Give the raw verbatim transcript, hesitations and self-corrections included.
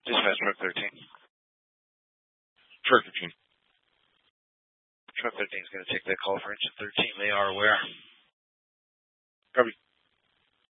Dispatch truck thirteen. Truck thirteen. Truck thirteen is going to take that call for engine thirteen. They are aware. Copy.